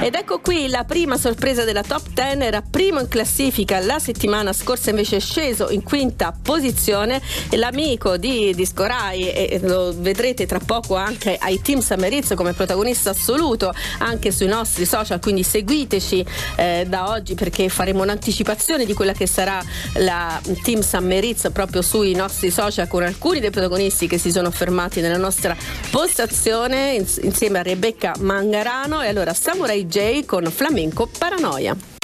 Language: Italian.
Ed ecco qui la prima sorpresa della top 10, era primo in classifica la settimana scorsa, invece è sceso in quinta posizione, e l'amico di Disco Rai, e lo vedrete tra poco anche ai Team Summer come protagonista assoluto anche sui nostri social, quindi seguiteci da oggi, perché faremo un'anticipazione di quella che sarà la Team Summer proprio sui nostri social, con alcuni dei protagonisti che si sono fermati nella nostra postazione insieme a Rebecca Mangarano. E allora Samurai J con Flamenco Paranoia.